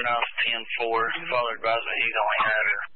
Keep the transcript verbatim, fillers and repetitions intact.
now it's ten four. Father advised me he's only had her